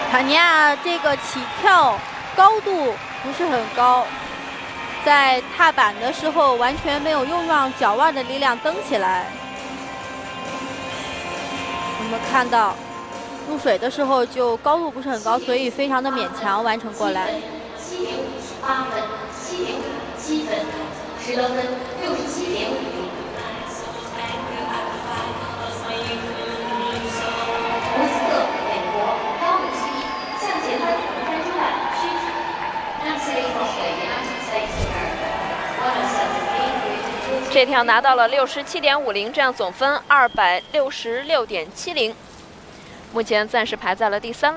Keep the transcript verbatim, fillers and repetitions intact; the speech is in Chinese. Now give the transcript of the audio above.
卡尼亚这个起跳高度不是很高，在踏板的时候完全没有用上脚腕的力量蹬起来。我们看到入水的时候就高度不是很高，所以非常的勉强完成过来。 七点五八分，七点五七分，十得分六十七点五零。 这条拿到了六十七点五零，这样总分二百六十六点七零，目前暂时排在了第三位。